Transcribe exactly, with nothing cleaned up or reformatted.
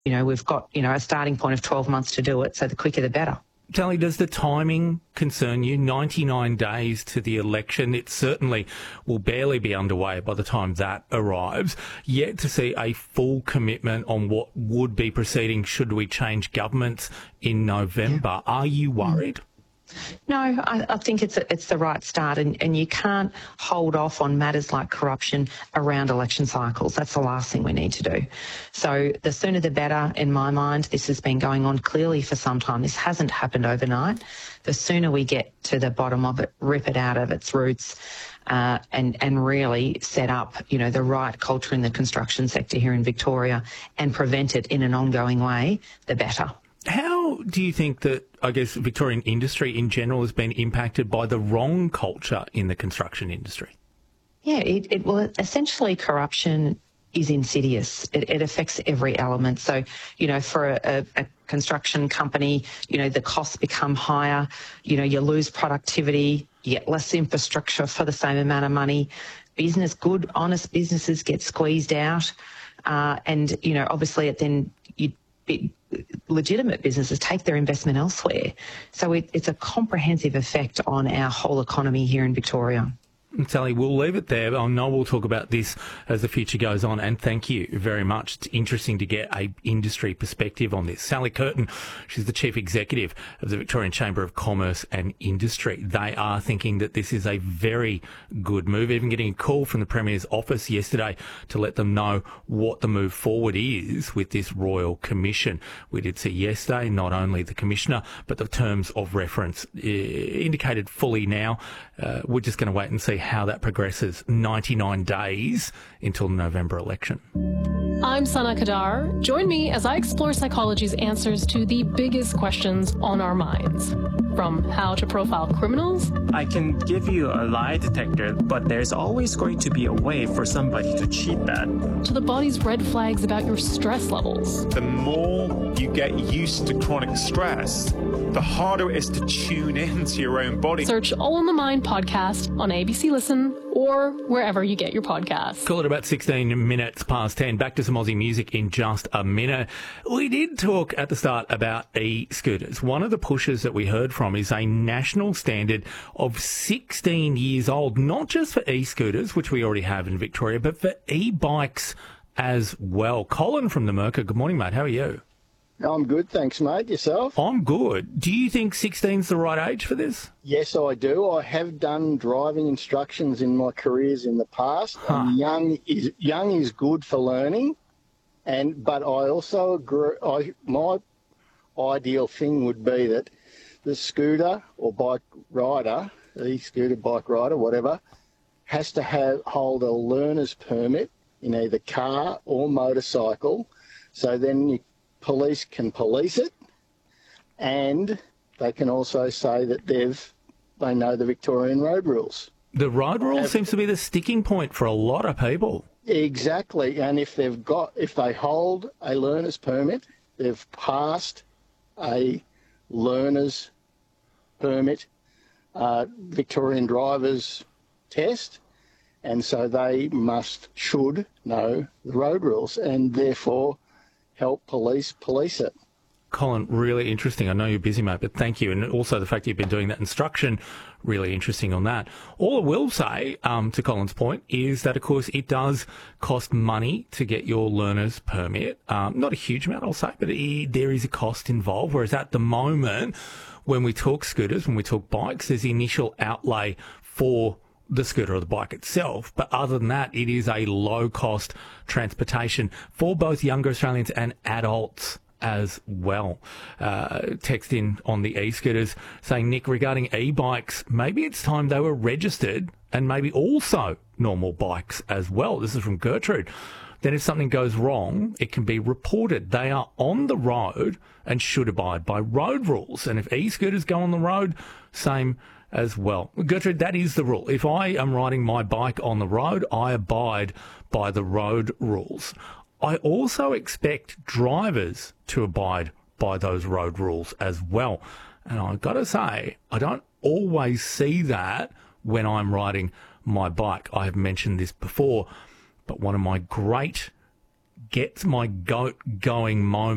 You know, we've got, you know, a starting point of twelve months to do it, so the quicker the better. Sally, does the timing concern you? ninety-nine days to the election. It certainly will barely be underway by the time that arrives. Yet to see a full commitment on what would be proceeding should we change governments in November. Yeah. Are you worried? No, I, I think it's a, it's the right start, and, and you can't hold off on matters like corruption around election cycles. That's the last thing we need to do. So the sooner the better, in my mind. This has been going on clearly for some time. This hasn't happened overnight. The sooner we get to the bottom of it, rip it out of its roots, uh, and, and really set up, you know, the right culture in the construction sector here in Victoria and prevent it in an ongoing way, the better. How do you think that, I guess, Victorian industry in general has been impacted by the wrong culture in the construction industry? Yeah, it, it well, essentially corruption is insidious. It, it affects every element. So, you know, for a, a, a construction company, you know, the costs become higher, you know, you lose productivity, you get less infrastructure for the same amount of money. Business, good, honest businesses get squeezed out. Uh, and, you know, obviously it then you it, legitimate businesses take their investment elsewhere. So it, it's a comprehensive effect on our whole economy here in Victoria. Sally, we'll leave it there. I know we'll talk about this as the future goes on, and thank you very much. It's interesting to get a industry perspective on this. Sally Curtin, she's the Chief Executive of the Victorian Chamber of Commerce and Industry. They are thinking that this is a very good move, even getting a call from the Premier's office yesterday to let them know what the move forward is with this Royal Commission. We did see yesterday not only the Commissioner, but the terms of reference uh, indicated fully now. Uh, we're just going to wait and see how that progresses. ninety-nine days until the November election. I'm Sana Kadar. Join me as I explore psychology's answers to the biggest questions on our minds. From how to profile criminals. I can give you a lie detector, but there's always going to be a way for somebody to cheat that. To the body's red flags about your stress levels. The more you get used to chronic stress, the harder it is to tune into your own body. Search All in the Mind podcast on A B C Listen or wherever you get your podcasts. Call it about sixteen minutes past ten. Back to some Aussie music in just a minute. We did talk at the start about e-scooters. One of the pushes that we heard from is a national standard of sixteen years old, not just for e-scooters, which we already have in Victoria, but for e-bikes as well. Colin from the Merkur, good morning, mate. How are you? I'm good, thanks, mate. Yourself? I'm good. Do you think sixteen's the right age for this? Yes, I do. I have done driving instructions in my careers in the past. Huh. And young is young is good for learning, and but I also agree. I, my ideal thing would be that the scooter or bike rider, e-scooter, bike rider, whatever, has to have hold a learner's permit in either car or motorcycle. So then you police can police it, and they can also say that they've they know the Victorian road rules. The road rule seems to be the sticking point for a lot of people. Exactly, and if they've got if they hold a learner's permit, they've passed a learner's permit uh, Victorian driver's test, and so they must should know the road rules, and therefore help police police it. Colin, really interesting. I know you're busy, mate, but thank you. And also the fact you've been doing that instruction, really interesting on that. All I will say, um, to Colin's point, is that, of course, it does cost money to get your learner's permit. Um, not a huge amount, I'll say, but it, there is a cost involved. Whereas at the moment, when we talk scooters, when we talk bikes, there's the initial outlay for the scooter or the bike itself. But other than that, it is a low-cost transportation for both younger Australians and adults as well. Uh, text in on the e-scooters saying, Nick, regarding e-bikes, maybe it's time they were registered and maybe also normal bikes as well. This is from Gertrude. Then if something goes wrong, it can be reported. They are on the road and should abide by road rules. And if e-scooters go on the road, same as well. Gertrude, that is the rule. If I am riding my bike on the road, I abide by the road rules. I also expect drivers to abide by those road rules as well. And I've got to say, I don't always see that when I'm riding my bike. I have mentioned this before, but one of my great gets my goat going moments